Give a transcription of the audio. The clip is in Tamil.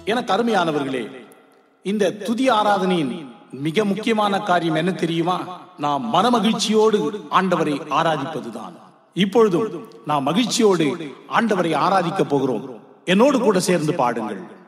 என அருமையானவர்களே, இந்த துதி ஆராதனையின் மிக முக்கியமான காரியம் என்ன தெரியுமா? நாம் மனமகிழ்ச்சியோடு ஆண்டவரை ஆராதிப்பதுதான். இப்பொழுதும் நாம் மகிழ்ச்சியோடு ஆண்டவரை ஆராதிக்க போகிறோம். என்னோடு கூட சேர்ந்து பாடுங்கள்.